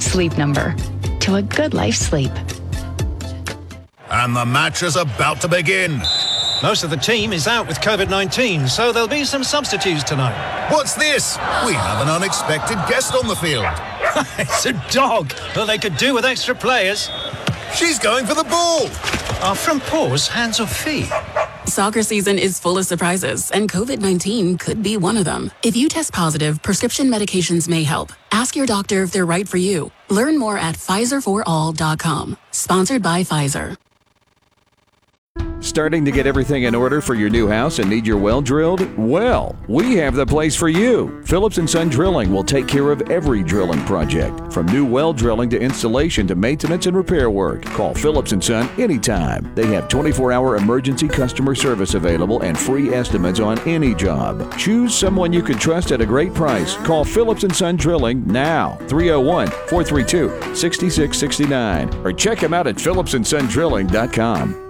Sleep Number. To a good night's sleep. And the match is about to begin. Most of the team is out with COVID-19, so there'll be some substitutes tonight. What's this? We have an unexpected guest on the field. It's a dog. Well, they could do with extra players. She's going for the ball. Are front paws hands or feet? Soccer season is full of surprises, and COVID-19 could be one of them. If you test positive, prescription medications may help. Ask your doctor if they're right for you. Learn more at PfizerForAll.com. Sponsored by Pfizer. Starting to get everything in order for your new house and need your well drilled? Well, we have the place for you. Phillips & Son Drilling will take care of every drilling project, from new well drilling to installation to maintenance and repair work. Call Phillips & Son anytime. They have 24-hour emergency customer service available and free estimates on any job. Choose someone you can trust at a great price. Call Phillips & Son Drilling now, 301-432-6669, or check them out at phillipsandsondrilling.com.